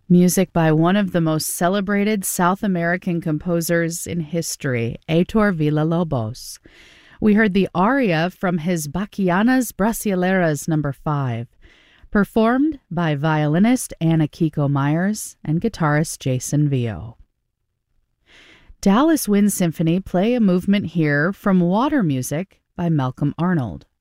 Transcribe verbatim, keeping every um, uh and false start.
Music by one of the most celebrated South American composers in history, Heitor Villa-Lobos. We heard the aria from his Bachianas Brasileiras number five, performed by violinist Anna Kiko Myers and guitarist Jason Vio. Dallas Wind Symphony play a movement here from Water Music by Malcolm Arnold.